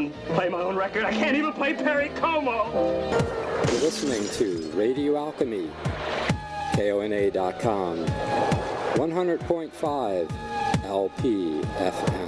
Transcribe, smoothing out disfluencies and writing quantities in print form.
even play my own record. I can't even play Perry Como. You're listening to Radio Alchemy, KONA.com, 100.5 LPFM.